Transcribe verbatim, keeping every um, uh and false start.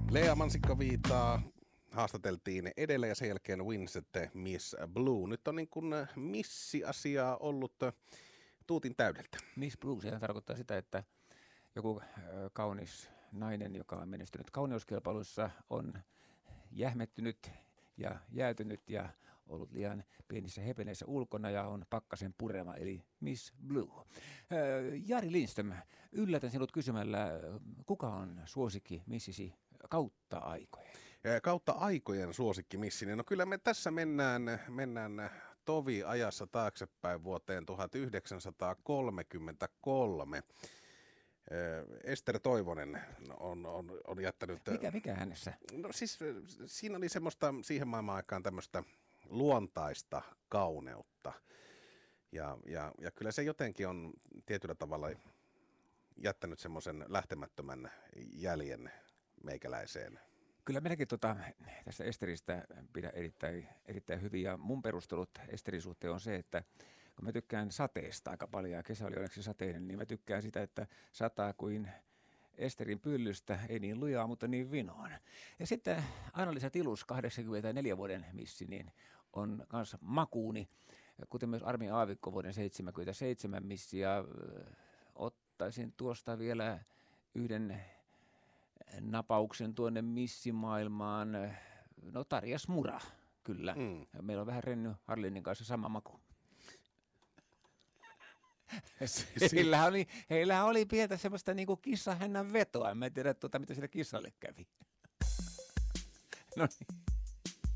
Lea Mansikka-Viitaa haastateltiin edellä ja sen jälkeen Winsett Miss Blue. Nyt on niin kuin missi-asiaa ollut tuutin täydeltä. Miss Blue, sehän tarkoittaa sitä, että joku kaunis nainen, joka on menestynyt kauneuskilpailuissa, on jähmettynyt ja jäätynyt ja ollut liian pienissä hepeneissä ulkona ja on pakkasen purema, eli Miss Blue. Jari Lindström, yllätän sinut kysymällä, kuka on suosikki missisi kautta aikojen? Kautta aikojen suosikki missini. No kyllä me tässä mennään, mennään tovi ajassa taaksepäin vuoteen tuhatyhdeksänsataakolmekymmentäkolme. Ester Toivonen on, on, on jättänyt... Mikä, mikä hänessä? No siis siinä oli semmoista siihen maailman aikaan tämmöistä luontaista kauneutta. Ja, ja, ja kyllä se jotenkin on tietyllä tavalla jättänyt semmoisen lähtemättömän jäljen meikäläiseen. Kyllä minäkin tuota, tästä Esteristä pidän erittäin, erittäin hyvin, ja mun perustelut Esterin suhteen on se, että kun mä tykkään sateesta aika paljon ja kesä oli onneksi sateinen, niin mä tykkään sitä, että sataa kuin Esterin pyllystä, ei niin lujaa, mutta niin vinoon. Ja sitten Anna-Liisa Tilus, kahdeksankymmentäneljä vuoden missi, niin on myös makuuni, kuten myös Armi Aavikko vuoden seitsemänkymmentäseitsemän missi, ja ottaisin tuosta vielä yhden napauksen tuonne missimaailmaan. No Tarja Smura, kyllä. Mm. Meillä on vähän Renny Harlinin kanssa sama maku. heillähän, oli, heillähän oli pientä semmoista niinku kissahännän vetoa. En mä tiedä, tuota, mitä sille kissalle kävi. No niin.